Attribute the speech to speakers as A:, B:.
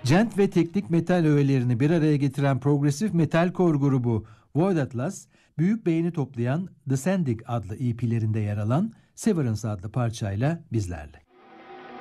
A: Gent ve teknik metal öğelerini bir araya getiren progresif metalcore grubu Void Atlas, büyük beğeni toplayan Descending adlı EP'lerinde yer alan Severance adlı parçayla bizlerle.